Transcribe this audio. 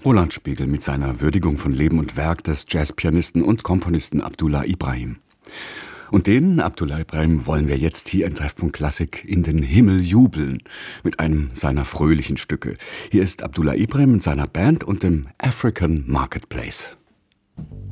Roland Spiegel mit seiner Würdigung von Leben und Werk des Jazzpianisten und Komponisten Abdullah Ibrahim. Und den Abdullah Ibrahim wollen wir jetzt hier in Treffpunkt Klassik in den Himmel jubeln mit einem seiner fröhlichen Stücke. Hier ist Abdullah Ibrahim mit seiner Band und dem African Marketplace.